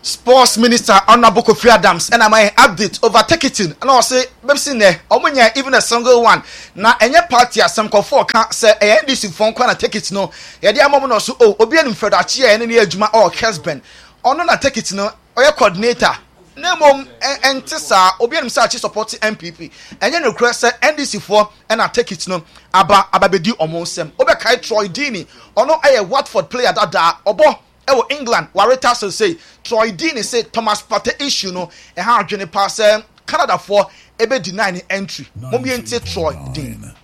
Sports Minister Honorable Kofi Adams and my update over ticketing and I say Bebsi ne omunya even a single one na enye party asem kofo ka say NDC phone kwa na ticket no ye dia mom no so obi anim fedachi ya ne adwuma or husband ono na ticket no oye coordinator na mom entisa obi anim say achi support MPP enye no kura say NDC for na ticket no ababedi omonsem obekai Troy Deeney ono aye Watford player that obo ewo England wareta so say Troy Deeney say Thomas Partey issue no e ha adwene pass Canada for ebe deny entry mom yente Troy Deeney